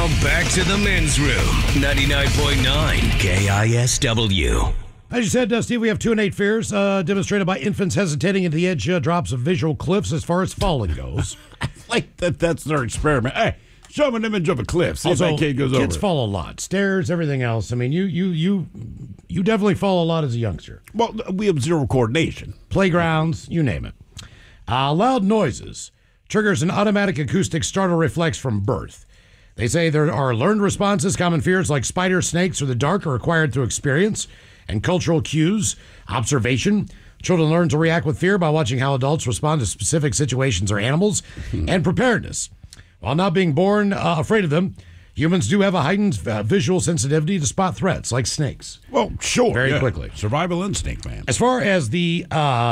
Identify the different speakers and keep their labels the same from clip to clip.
Speaker 1: Now back to the men's room. 99.9 KISW.
Speaker 2: As you said, Steve, we have 2 innate fears demonstrated by infants hesitating at the edge drops of visual cliffs as far as falling goes.
Speaker 3: Like that's their experiment. Hey, show them an image of a cliff. See
Speaker 2: Also,
Speaker 3: if that kid goes over.
Speaker 2: Kids fall a lot. Stairs, everything else. I mean, you definitely fall a lot as a youngster.
Speaker 3: Well, we have zero coordination.
Speaker 2: Playgrounds, you name it. Loud noises triggers an automatic acoustic startle reflex from birth. They say there are learned responses. Common fears like spiders, snakes, or the dark are acquired through experience and cultural cues, observation. Children learn to react with fear by watching how adults respond to specific situations or animals, and preparedness. While not being born afraid of them, humans do have a heightened visual sensitivity to spot threats like snakes.
Speaker 3: Well, sure.
Speaker 2: Very quickly.
Speaker 3: Survival instinct, man.
Speaker 2: As far as the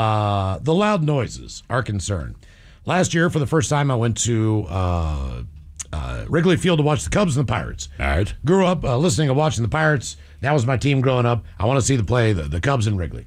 Speaker 2: loud noises are concerned, last year, for the first time, I went to Wrigley Field to watch the Cubs and the Pirates.
Speaker 3: All right.
Speaker 2: Grew up listening and watching the Pirates. That was my team growing up. I want to see the Cubs in Wrigley.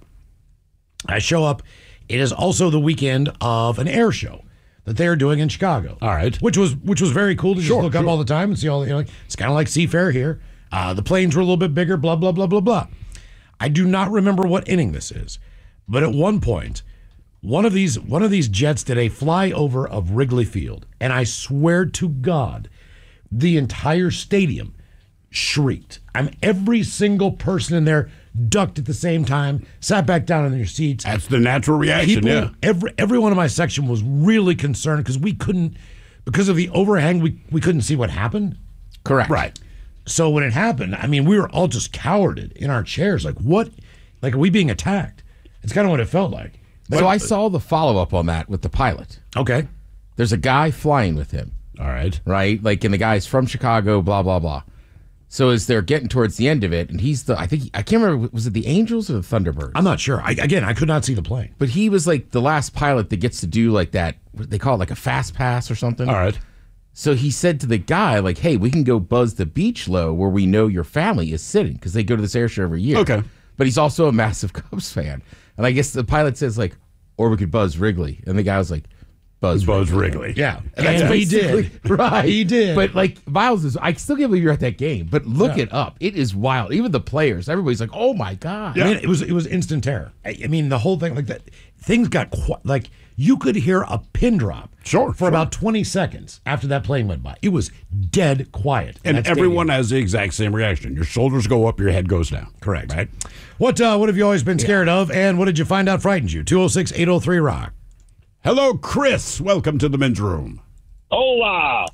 Speaker 2: I show up. It is also the weekend of an air show that they are doing in Chicago.
Speaker 3: All right.
Speaker 2: Which was very cool to just look up all the time and see all. It's kind of like Seafair here. The planes were a little bit bigger. Blah blah blah blah blah. I do not remember what inning this is, but at one point, one of these jets did a flyover of Wrigley Field, and I swear to God, the entire stadium shrieked. Every single person in there ducked at the same time, sat back down in their seats.
Speaker 3: That's the natural reaction. Yeah.
Speaker 2: Everyone in my section was really concerned because because of the overhang, we couldn't see what happened.
Speaker 4: Correct.
Speaker 3: Right.
Speaker 2: So when it happened, we were all just cowarded in our chairs. Like, what? Like, are we being attacked? It's kind of what it felt like.
Speaker 4: So I saw the follow-up on that with the pilot.
Speaker 2: Okay.
Speaker 4: There's a guy flying with him.
Speaker 3: All right.
Speaker 4: Right? Like, and the guy's from Chicago, blah, blah, blah. So as they're getting towards the end of it, and I can't remember, was it the Angels or the Thunderbirds?
Speaker 2: I'm not sure. I could not see the plane.
Speaker 4: But he was like the last pilot that gets to do like that, what they call it, like a fast pass or something.
Speaker 3: All right.
Speaker 4: So he said to the guy, like, hey, we can go buzz the beach low where we know your family is sitting, because they go to this air show every year.
Speaker 3: Okay.
Speaker 4: But he's also a massive Cubs fan. And I guess the pilot says, like, or we could buzz Wrigley. And the guy was like, Buzz Wrigley.
Speaker 2: Yeah.
Speaker 4: And
Speaker 2: he did.
Speaker 4: Right.
Speaker 2: He did.
Speaker 4: But like Miles I still can't believe you're at that game. But look it up. It is wild. Even the players, everybody's like, oh my God.
Speaker 2: Yeah. It was instant terror. The whole thing, like that, things got like you could hear a pin drop for about 20 seconds after that plane went by. It was dead quiet.
Speaker 3: And everyone has the exact same reaction. Your shoulders go up, your head goes down.
Speaker 2: Correct.
Speaker 3: Right?
Speaker 2: What have you always been scared of, and what did you find out frightened you? 206-803-ROCK.
Speaker 3: Hello, Chris. Welcome to the men's room.
Speaker 5: Hola.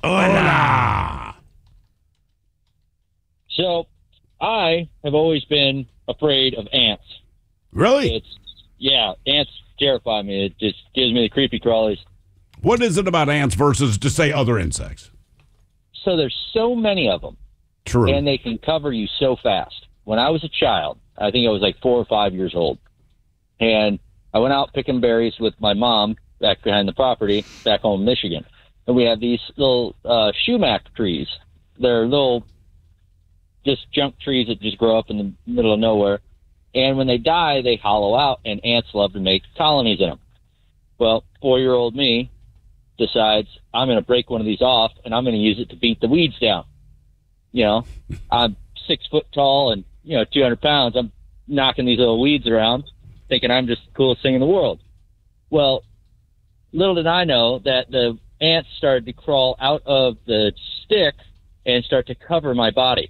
Speaker 3: Hola.
Speaker 5: So, I have always been afraid of ants.
Speaker 3: Really?
Speaker 5: Ants terrify me. It just gives me the creepy crawlies.
Speaker 3: What is it about ants versus, to say, other insects?
Speaker 5: So there's so many of them.
Speaker 3: True.
Speaker 5: And they can cover you so fast. When I was a child, I think I was like 4 or 5 years old, and I went out picking berries with my mom back behind the property, back home in Michigan. And we have these little sumac trees. They're little, just junk trees that just grow up in the middle of nowhere. And when they die, they hollow out, and ants love to make colonies in them. Well, 4-year-old me decides I'm going to break one of these off, and I'm going to use it to beat the weeds down. I'm 6 foot tall and, 200 pounds. I'm knocking these little weeds around, thinking I'm just the coolest thing in the world. Well, little did I know that the ants started to crawl out of the stick and start to cover my body.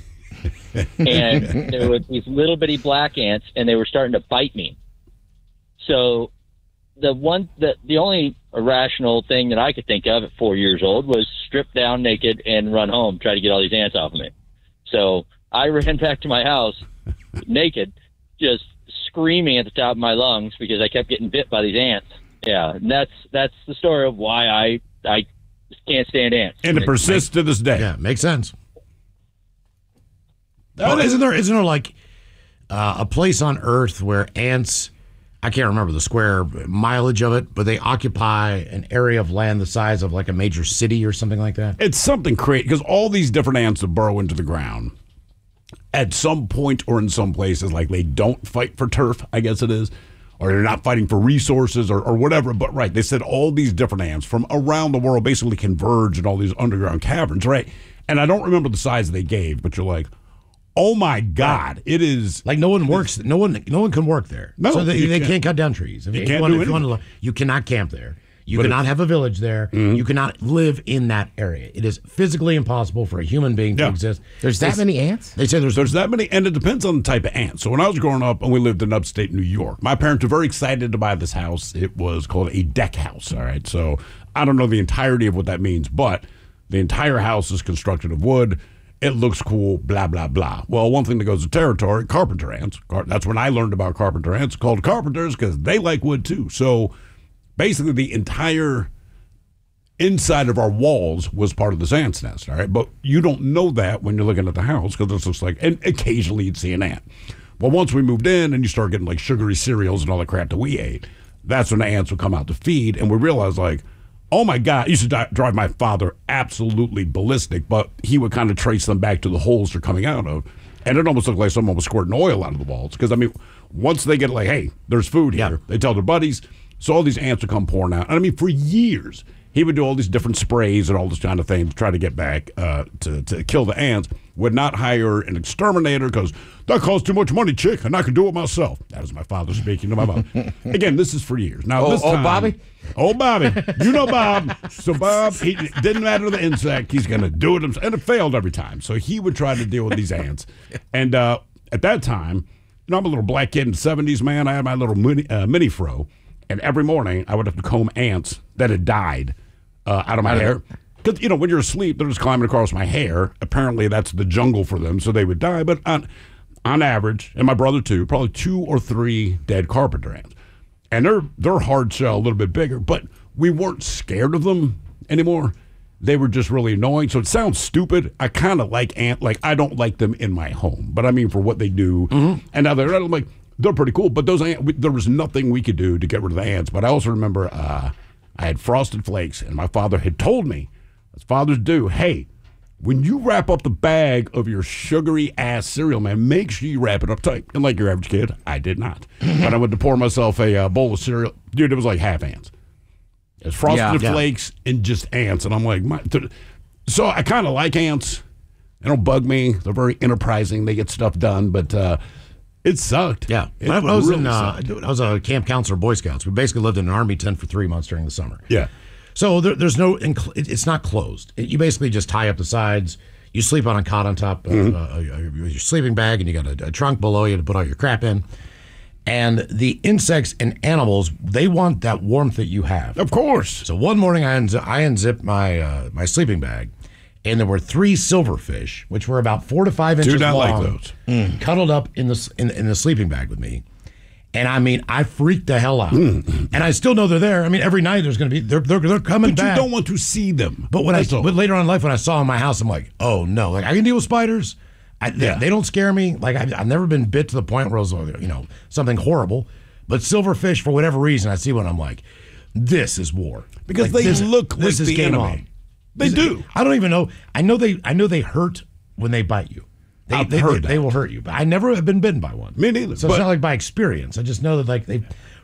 Speaker 5: And there were these little bitty black ants, and they were starting to bite me. So the only irrational thing that I could think of at 4 years old was strip down naked and run home, try to get all these ants off of me. So I ran back to my house naked, just screaming at the top of my lungs because I kept getting bit by these ants. Yeah, and that's the story of why I can't stand ants.
Speaker 3: And it persists to this day.
Speaker 2: Yeah, makes sense. Well, isn't there like a place on Earth where ants, I can't remember the square mileage of it, but they occupy an area of land the size of like a major city or something like that?
Speaker 3: It's something crazy, because all these different ants that burrow into the ground, at some point or in some places, like they don't fight for turf, I guess it is, or they're not fighting for resources or whatever. But right, they said all these different ants from around the world basically converge in all these underground caverns, right? And I don't remember the size they gave, but you're like, oh my God, it is.
Speaker 2: Like no one works. No one can work there.
Speaker 3: No,
Speaker 2: so
Speaker 3: you
Speaker 2: they
Speaker 3: can't.
Speaker 2: can't cut down trees. If
Speaker 3: You
Speaker 2: you
Speaker 3: can't
Speaker 2: want,
Speaker 3: do
Speaker 2: if you want
Speaker 3: anything.
Speaker 2: to, you cannot camp there. You
Speaker 3: But
Speaker 2: cannot have a village there.
Speaker 3: Mm-hmm.
Speaker 2: You cannot live in that area. It is physically impossible for a human being to
Speaker 3: Yeah.
Speaker 2: exist.
Speaker 4: There's that many ants?
Speaker 2: They say
Speaker 3: There's that many, and it depends on the type of ant. So when I was growing up and we lived in upstate New York, my parents were very excited to buy this house. It was called a deck house. All right. So I don't know the entirety of what that means, but the entire house is constructed of wood. It looks cool, blah, blah, blah. Well, one thing that goes with territory, carpenter ants. That's when I learned about carpenter ants, called carpenters because they like wood too. So basically the entire inside of our walls was part of this ant's nest, all right? But you don't know that when you're looking at the house because it looks like, and occasionally you'd see an ant. Well, once we moved in and you start getting like sugary cereals and all the crap that we ate, that's when the ants would come out to feed. And we realized like, oh my God, it used to drive my father absolutely ballistic, but he would kind of trace them back to the holes they're coming out of. And it almost looked like someone was squirting oil out of the walls. Because, I mean, once they get like, hey, there's food here, they tell their buddies. So all these ants would come pouring out. And I mean, for years, he would do all these different sprays and all this kind of thing to try to get back to kill the ants. Would not hire an exterminator because that costs too much money, chick, and I can do it myself. That is my father speaking to my mom. Again, this is for years. Now, this time,
Speaker 4: Bobby?
Speaker 3: Oh, Bobby. You know Bob. So Bob, he didn't matter the insect. He's going to do it himself. And it failed every time. So he would try to deal with these ants. And at that time, you know, I'm a little black kid in the 70s, man. I had my little mini fro. And every morning, I would have to comb ants that had died out of my hair. Because, you know, when you're asleep, they're just climbing across my hair. Apparently, that's the jungle for them, so they would die. But on average, and my brother too, probably 2 or 3 dead carpenter ants. And they're hard shell, a little bit bigger, but we weren't scared of them anymore. They were just really annoying. So it sounds stupid. I kind of like I don't like them in my home, but I mean for what they do. Mm-hmm. And now I'm like, they're pretty cool. But those there was nothing we could do to get rid of the ants. But I also remember I had Frosted Flakes, and my father had told me, as fathers do, hey, when you wrap up the bag of your sugary ass cereal, man, make sure you wrap it up tight. And like your average kid, I did not. But I went to pour myself a bowl of cereal. Dude, it was like half ants. It was Frosted Flakes and just ants. And I'm like, so I kind of like ants. They don't bug me. They're very enterprising. They get stuff done. But it sucked.
Speaker 2: Yeah. I was a camp counselor, Boy Scouts. We basically lived in an army tent for 3 months during the summer.
Speaker 3: Yeah.
Speaker 2: So there's no, it's not closed. You basically just tie up the sides. You sleep on a cot on top of your sleeping bag, and you got a trunk below you to put all your crap in. And the insects and animals, they want that warmth that you have.
Speaker 3: Of course.
Speaker 2: So one morning I unzipped my sleeping bag, and there were 3 silverfish, which were about 4 to 5 inches long.
Speaker 3: Do not like those.
Speaker 2: Cuddled up in the sleeping bag with me. And I mean, I freaked the hell out. And I still know they're there. I mean, every night there's going to be they're coming back.
Speaker 3: But you don't want to see them.
Speaker 2: But but later on in life, when I saw them in my house, I'm like, oh no! Like I can deal with spiders. They don't scare me. Like I've never been bit to the point where it was something horrible. But silverfish, for whatever reason, I see one. I'm like, this is war
Speaker 3: Because
Speaker 2: like,
Speaker 3: they look like the
Speaker 2: game
Speaker 3: enemy.
Speaker 2: on.
Speaker 3: They do.
Speaker 2: I don't even know. I know they hurt when they bite you. They will hurt you. But I never have been bitten by one.
Speaker 3: Me neither.
Speaker 2: So it's not like by experience. I just know that like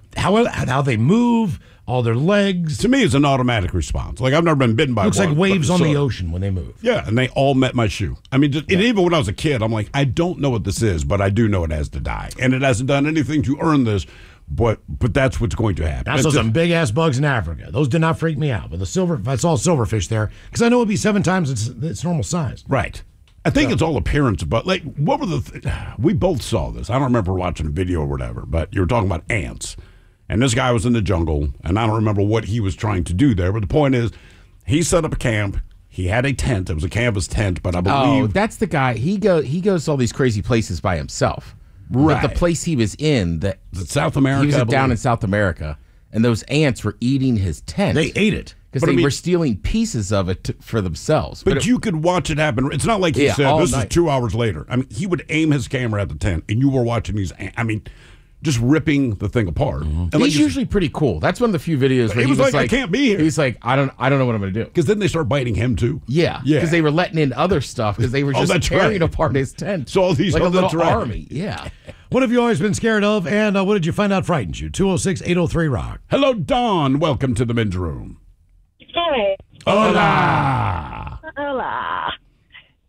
Speaker 2: how they move, all their legs.
Speaker 3: To me, it's an automatic response. Like I've never been bitten by
Speaker 2: Looks
Speaker 3: one.
Speaker 2: like waves on the ocean when they move.
Speaker 3: Yeah, and they all met my shoe. I mean, and even when I was a kid, I'm like, I don't know what this is, but I do know it has to die, and it hasn't done anything to earn this. But that's what's going to happen.
Speaker 2: I saw some big ass bugs in Africa. Those did not freak me out. But if I saw silverfish there, because I know it'd be 7 times its normal size.
Speaker 3: Right. I think it's all appearance, but like, what were we both saw this. I don't remember watching a video or whatever, but you were talking about ants. And this guy was in the jungle, and I don't remember what he was trying to do there. But the point is, he set up a camp. He had a tent. It was a canvas tent, but I believe...
Speaker 4: Oh, that's the guy. He goes to all these crazy places by himself.
Speaker 3: Right.
Speaker 4: But the place he was in...
Speaker 3: South America?
Speaker 4: He was down in South America, and those ants were eating his tent.
Speaker 2: They ate it.
Speaker 4: Because they were stealing pieces of it for themselves.
Speaker 3: But you could watch it happen. It's not like he said, this is 2 hours later. I mean, he would aim his camera at the tent, and you were watching these... I mean... just ripping the thing apart.
Speaker 2: Mm-hmm.
Speaker 3: And
Speaker 4: he's usually pretty cool. That's one of the few videos where
Speaker 3: he was like, I can't be here.
Speaker 4: He's like, I don't know what I'm going to do.
Speaker 3: Because then they start biting him too.
Speaker 4: Yeah. Because they were letting in other stuff because they were just tearing apart his tent.
Speaker 3: So all these
Speaker 4: like a little
Speaker 3: right.
Speaker 4: army. Yeah.
Speaker 2: What have you always been scared of, and what did you find out frightens you? 206-803-ROCK.
Speaker 3: Hello, Dawn. Welcome to the men's room.
Speaker 6: Hi.
Speaker 3: Hola.
Speaker 6: Hola.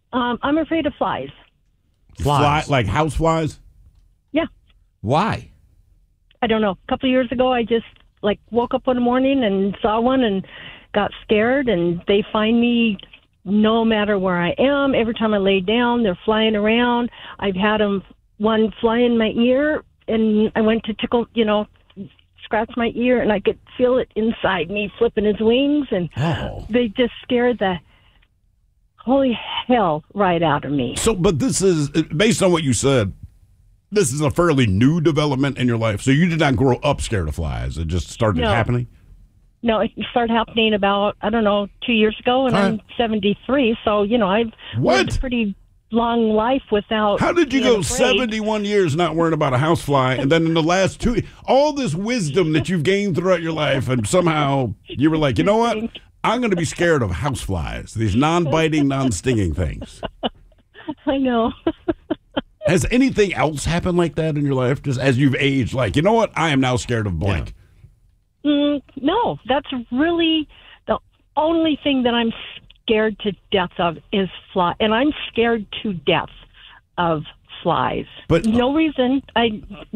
Speaker 6: I'm afraid of flies.
Speaker 2: Flies.
Speaker 3: Like house flies?
Speaker 6: Yeah.
Speaker 4: Why?
Speaker 6: I don't know. A couple of years ago, I just woke up one morning and saw one and got scared, and they find me no matter where I am. Every time I lay down, they're flying around. I've had one fly in my ear, and I went to tickle, scratch my ear, and I could feel it inside me flipping his wings, and they just scared the holy hell right out of me.
Speaker 3: So, but this is, based on what you said, this is a fairly new development in your life. So you did not grow up scared of flies. It just started happening?
Speaker 6: No, it started happening about, 2 years ago, and I'm 73, so, I've lived a pretty long life without.
Speaker 3: How did you go 71 years not worrying about a housefly, and then in the last all this wisdom that you've gained throughout your life, and somehow you were like, you know what? I'm going to be scared of houseflies, these non-biting, non-stinging things.
Speaker 6: I know.
Speaker 3: Has anything else happened like that in your life, just as you've aged? Like, you know what? I am now scared of blank.
Speaker 6: No, that's really the only thing that I'm scared to death of is fly, and I'm scared to death of flies.
Speaker 3: But
Speaker 6: no reason. But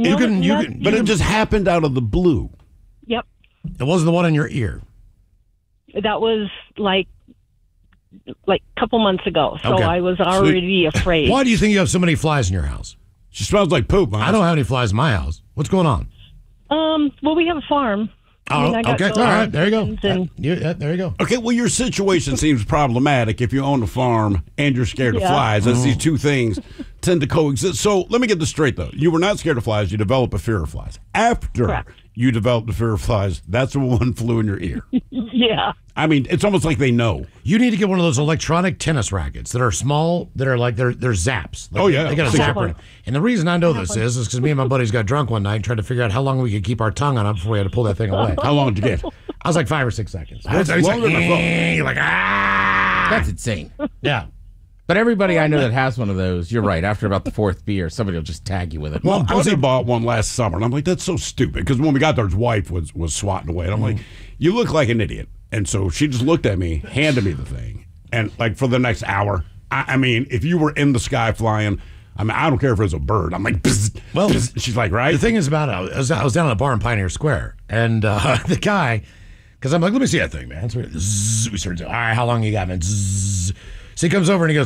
Speaker 3: it just happened out of the blue.
Speaker 6: Yep.
Speaker 2: It wasn't the one in your ear.
Speaker 6: That was like a couple months ago, so I was already afraid.
Speaker 2: Why do you think you have so many flies in your house?
Speaker 3: She smells like poop, Mom.
Speaker 2: I don't have any flies in my house. What's going on?
Speaker 6: Well, we have a farm.
Speaker 2: Okay. All right. There you go. There you go.
Speaker 3: Okay, well, your situation seems problematic if you own a farm and you're scared of flies. As these two things tend to coexist. So let me get this straight, though. You were not scared of flies. You developed a fear of flies. After you developed a fear of flies, that's when one flew in your ear.
Speaker 6: Yeah.
Speaker 3: I mean, it's almost like they know.
Speaker 2: You need to get one of those electronic tennis rackets that are small, that are like, they're zaps. Like, they got a zapper in them. And the reason I know this is because me and my buddies got drunk one night and tried to figure out how long we could keep our tongue on it before we had to pull that thing away.
Speaker 3: How long did you get?
Speaker 2: I was like 5 or 6 seconds.
Speaker 3: That's longer than a phone.
Speaker 2: Like,
Speaker 4: That's insane.
Speaker 2: Yeah.
Speaker 4: But everybody I know that has one of those, you're right, after about the fourth beer, somebody will just tag you with it.
Speaker 3: Well, Buddy bought one last summer, and I'm like, that's so stupid. Because when we got there, his wife was swatting away. And I'm like, you look like an idiot. And so she just looked at me, handed me the thing. And like for the next hour, I mean, if you were in the sky flying, I mean, I don't care if it was a bird. I'm like, bzz,
Speaker 2: well,
Speaker 3: bzz. She's like, right?
Speaker 2: The thing is about it, I was down at a bar in Pioneer Square, and the guy, because I'm like, let me see that thing, man. So we started doing, all right, how long you got, man? Zzz. So he comes over and he goes,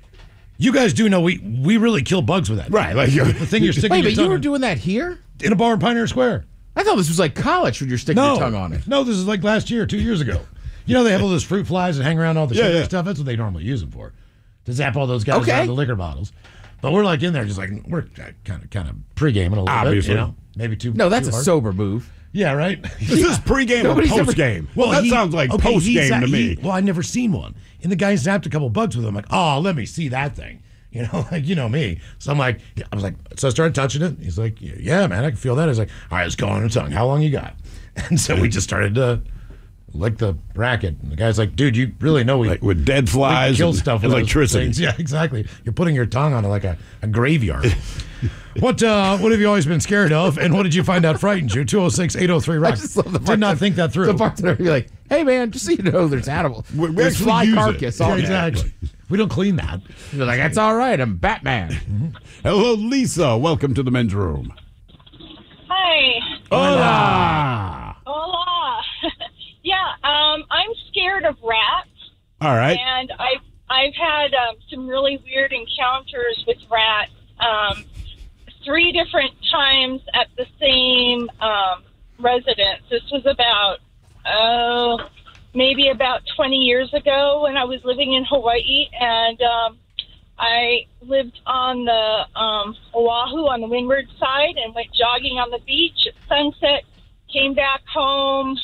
Speaker 2: you guys do know we really kill bugs with that.
Speaker 3: Right. Like
Speaker 2: the thing you're sticking
Speaker 4: Wait,
Speaker 2: your
Speaker 4: but
Speaker 2: tongue
Speaker 4: you were
Speaker 2: in-
Speaker 4: doing that here?
Speaker 2: in a bar in Pioneer Square.
Speaker 4: I thought this was like college when you're sticking your tongue on it.
Speaker 2: No, this is like last year, 2 years ago. You know, they have all those fruit flies that hang around all the sugar stuff. That's what they normally use them for, to zap all those guys out of the liquor bottles. But we're like in there, just like we're kind of pre-gaming a little bit, you know, maybe too.
Speaker 4: No, that's
Speaker 2: too
Speaker 4: a
Speaker 2: hard.
Speaker 4: sober move.
Speaker 2: Yeah, right.
Speaker 3: Is this pre-game or post-game? Well, that sounds like post-game to me.
Speaker 2: Well, I'd never seen one. And the guy zapped a couple bugs with him. I'm like, oh, let me see that thing. You know, like, you know me. So I was like, so I started touching it. He's like, yeah, man, I can feel that. I was like, all right, let's go on your tongue. How long you got? And so we just started to lick the racket. And the guy's like, dude, you really know we
Speaker 3: like with dead flies,
Speaker 2: kill stuff with
Speaker 3: electricity.
Speaker 2: Things. Yeah, exactly. You're putting your tongue on it like a graveyard. What have you always been scared of, and what did you find out frightened you? 206-803-ROCK.
Speaker 4: I just love the
Speaker 2: Did not think that through.
Speaker 4: The bartender would be like, hey, man, just so you know, there's animal. There's
Speaker 3: actually
Speaker 4: fly
Speaker 3: use it.
Speaker 4: carcass.
Speaker 2: Yeah,
Speaker 4: All
Speaker 2: exactly. We don't clean that.
Speaker 4: You're like, that's all right. I'm Batman.
Speaker 3: Hello, Lisa. Welcome to the men's room.
Speaker 7: Hi.
Speaker 3: Hola.
Speaker 7: Hola. Yeah, I'm scared of rats.
Speaker 3: All right.
Speaker 7: And I've had some really weird encounters with rats. 3 different times at the same residence. This was about, maybe about 20 years ago when I was living in Hawaii, and I lived on the Oahu on the windward side and went jogging on the beach at sunset, came back home,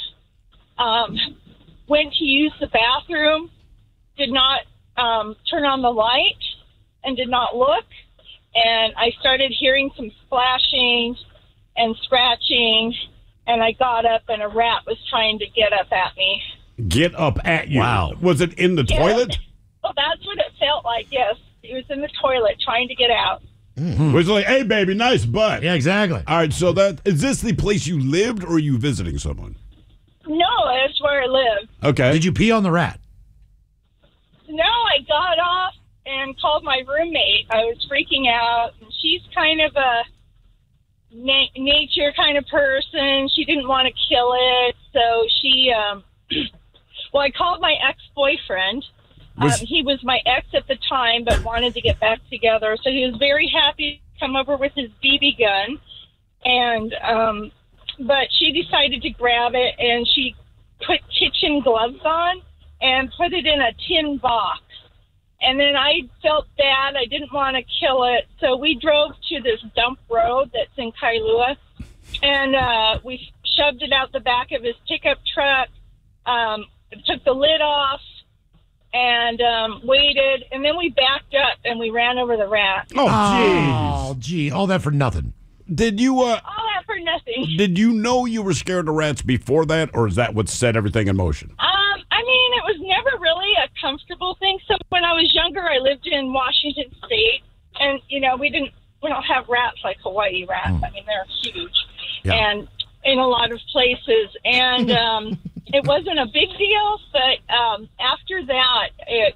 Speaker 7: went to use the bathroom, did not turn on the light, and did not look. And I started hearing some splashing and scratching, and I got up, and a rat was trying to get up at me.
Speaker 3: Get up at you.
Speaker 2: Wow.
Speaker 3: Was it in the toilet?
Speaker 7: Well, that's what it felt like, yes. It was in the toilet trying to get out.
Speaker 3: Was it like, hey, baby, nice butt?
Speaker 2: Yeah, exactly.
Speaker 3: All right, so is this the place you lived, or are you visiting someone?
Speaker 7: No, that's where I live.
Speaker 3: Okay.
Speaker 2: Did you pee on the rat?
Speaker 7: No, I got off and called my roommate. I was freaking out. And she's kind of a nature kind of person. She didn't want to kill it. So she, well, I called my ex-boyfriend. He was my ex at the time, but wanted to get back together. So he was very happy to come over with his BB gun. And, but she decided to grab it, and she put kitchen gloves on and put it in a tin box. And then I felt bad. I didn't want to kill it. So we drove to this dump road that's in Kailua, and we shoved it out the back of his pickup truck, took the lid off, and waited. And then we backed up, and we ran over the rat.
Speaker 2: Oh, gee. All that for nothing.
Speaker 3: Did you?
Speaker 7: All that for nothing.
Speaker 3: Did you know you were scared of rats before that, or is that what set everything in motion?
Speaker 7: I mean, it was never really a comfortable thing. So when I was younger, I lived in Washington State, and we don't have rats like Hawaii rats. I mean, they're huge, and in a lot of places, and it wasn't a big deal. But after that,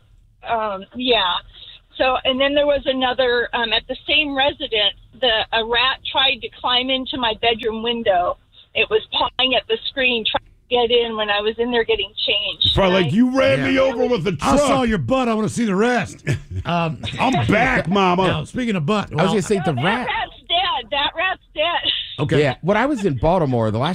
Speaker 7: So, and then there was another at the same residence. A rat tried to climb into my bedroom window. It was pawing at the screen, trying to get in when I was in there getting changed.
Speaker 3: Probably like, you ran me over with the truck.
Speaker 2: I saw your butt. I want to see the rest.
Speaker 3: I'm back, Mama.
Speaker 2: Now, speaking of butt,
Speaker 4: I was going to say the rat.
Speaker 7: That rat's dead.
Speaker 2: Okay.
Speaker 4: Yeah. When I was in Baltimore, the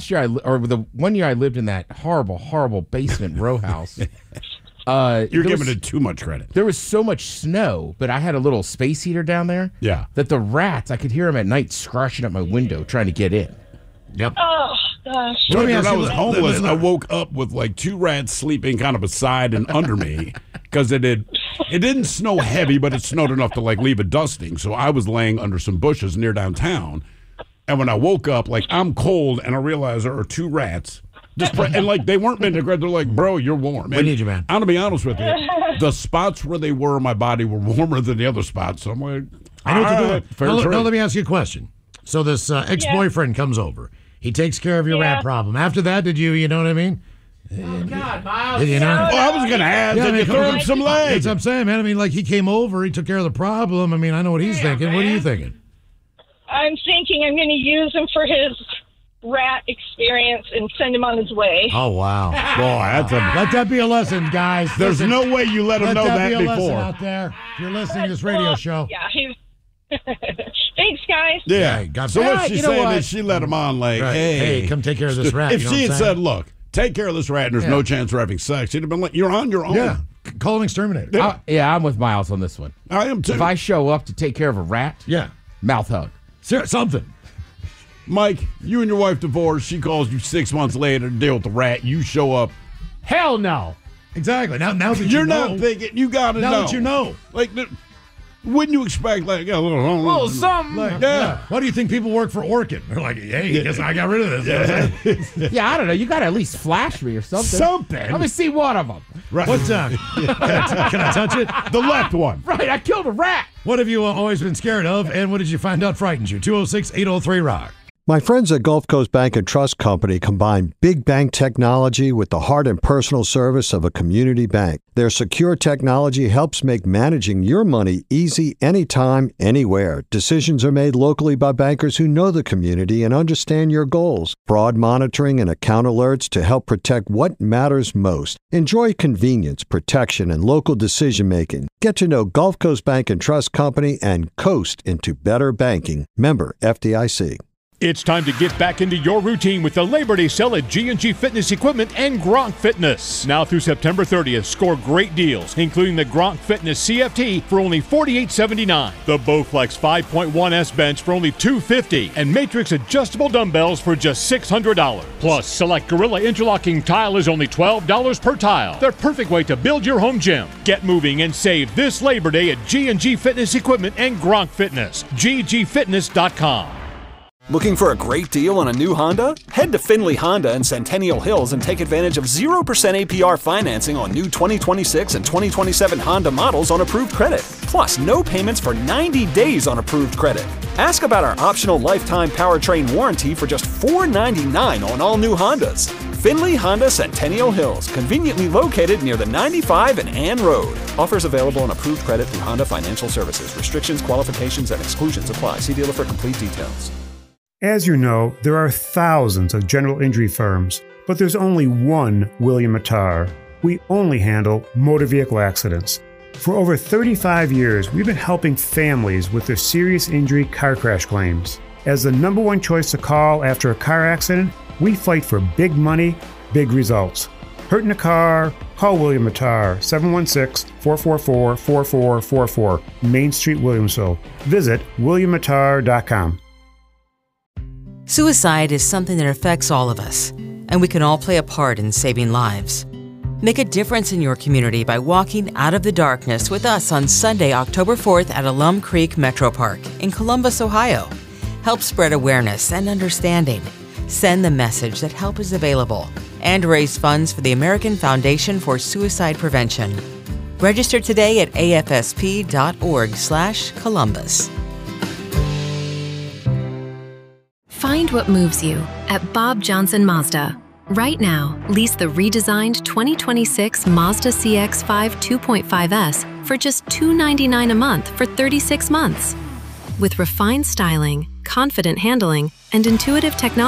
Speaker 4: 1 year I lived in that horrible, horrible basement row house.
Speaker 3: You're giving it too much credit.
Speaker 4: There was so much snow, but I had a little space heater down there.
Speaker 3: Yeah.
Speaker 4: That the rats, I could hear them at night scratching at my window trying to get in.
Speaker 2: Yep.
Speaker 7: Oh, gosh.
Speaker 3: When I was homeless, I woke up with like 2 rats sleeping kind of beside and under me because it didn't snow heavy, but it snowed enough to like leave a dusting. So I was laying under some bushes near downtown. And when I woke up, like I'm cold and I realized there are 2 rats. And like they weren't meant to grab. They're like, bro, you're warm.
Speaker 2: We need you, man.
Speaker 3: I'm gonna be honest with you. The spots where they were in my body were warmer than the other spots. So I'm like,
Speaker 2: I know what to do.
Speaker 3: fair
Speaker 2: Now,
Speaker 3: trade.
Speaker 2: let me ask you a question. So this ex-boyfriend comes over. He takes care of your rat problem. After that, did you know what I mean?
Speaker 4: Oh, God, Miles.
Speaker 2: Did you know?
Speaker 3: Well, I was gonna ask.
Speaker 2: Yeah, I
Speaker 3: Did
Speaker 2: mean,
Speaker 3: you throw him some
Speaker 2: That's
Speaker 3: legs?
Speaker 2: what I'm saying, man. I mean, like he came over, he took care of the problem. I mean, I know what he's thinking. What are you thinking?
Speaker 7: I'm thinking I'm going to use him for his rat experience and send him on his way.
Speaker 2: Oh, wow.
Speaker 3: Boy,
Speaker 2: Let that be a lesson, guys.
Speaker 3: there's
Speaker 2: Listen,
Speaker 3: no way you let him know
Speaker 2: that
Speaker 3: that
Speaker 2: be a lesson
Speaker 3: before.
Speaker 2: out there. If you're listening to this radio show.
Speaker 7: Yeah. Thanks, guys.
Speaker 3: Yeah.
Speaker 2: God
Speaker 3: So
Speaker 2: bless.
Speaker 3: what's she
Speaker 4: you know
Speaker 3: saying
Speaker 4: what?
Speaker 3: that she let him on like,
Speaker 2: Right. Hey, come take care of this rat.
Speaker 3: If
Speaker 2: you know
Speaker 3: she
Speaker 2: what
Speaker 3: had
Speaker 2: I'm
Speaker 3: said,
Speaker 2: saying?
Speaker 3: look, take care of this rat and there's no chance we're having sex, she'd have been like, you're on your own.
Speaker 2: Yeah. Call an exterminator.
Speaker 3: Yeah.
Speaker 4: I'm with Miles on this one.
Speaker 3: I am too.
Speaker 4: If I show up to take care of a rat,
Speaker 2: Yeah.
Speaker 4: mouth hug.
Speaker 2: Something.
Speaker 3: Mike, you and your wife divorced. She calls you 6 months later to deal with the rat. You show up.
Speaker 4: Hell no.
Speaker 2: Exactly. Now that
Speaker 3: You're
Speaker 2: you know,
Speaker 3: not thinking. You got to know.
Speaker 2: now that you know.
Speaker 3: Like, wouldn't you expect, like, a little
Speaker 4: something.
Speaker 2: Like,
Speaker 3: Yeah.
Speaker 2: Why do you think people work for Orchid? They're like, hey, guess I got rid of this.
Speaker 4: Yeah, I don't know. You got to at least flash me or something.
Speaker 3: Something.
Speaker 4: Let me see one of them.
Speaker 3: Right.
Speaker 2: What's can I touch it?
Speaker 3: The left one.
Speaker 4: Right, I killed a rat.
Speaker 2: What have you always been scared of, and what did you find out frightens you? 206-803-ROCK.
Speaker 8: My friends at Gulf Coast Bank and Trust Company combine big bank technology with the heart and personal service of a community bank. Their secure technology helps make managing your money easy anytime, anywhere. Decisions are made locally by bankers who know the community and understand your goals. Fraud monitoring and account alerts to help protect what matters most. Enjoy convenience, protection, and local decision making. Get to know Gulf Coast Bank and Trust Company and coast into better banking. Member FDIC.
Speaker 9: It's time to get back into your routine with the Labor Day sale at G&G Fitness Equipment and Gronk Fitness. Now through September 30th, score great deals, including the Gronk Fitness CFT for only $48.79, the Bowflex 5.1S bench for only $250, and Matrix adjustable dumbbells for just $600. Plus, select Gorilla interlocking tile is only $12 per tile. The perfect way to build your home gym. Get moving and save this Labor Day at G&G Fitness Equipment and Gronk Fitness. ggfitness.com.
Speaker 10: Looking for a great deal on a new Honda? Head to Findlay Honda in Centennial Hills and take advantage of 0% APR financing on new 2026 and 2027 Honda models on approved credit. Plus, no payments for 90 days on approved credit. Ask about our optional lifetime powertrain warranty for just $499 on all new Hondas. Finley Honda Centennial Hills, conveniently located near the 95 and Ann Road. Offers available on approved credit through Honda Financial Services. Restrictions, qualifications, and exclusions apply. See dealer for complete details.
Speaker 11: As you know, there are thousands of general injury firms, but there's only one William Mattar. We only handle motor vehicle accidents. For over 35 years, we've been helping families with their serious injury car crash claims. As the number one choice to call after a car accident, we fight for big money, big results. Hurt in a car? Call William Mattar, 716-444-4444, Main Street, Williamsville. Visit williammattar.com.
Speaker 12: Suicide is something that affects all of us, and we can all play a part in saving lives. Make a difference in your community by walking out of the darkness with us on Sunday, October 4th at Alum Creek Metro Park in Columbus, Ohio. Help spread awareness and understanding. Send the message that help is available and raise funds for the American Foundation for Suicide Prevention. Register today at afsp.org/Columbus.
Speaker 13: Find what moves you at Bob Johnson Mazda. Right now, lease the redesigned 2026 Mazda CX-5 2.5S for just $299 a month for 36 months. With refined styling, confident handling, and intuitive technology,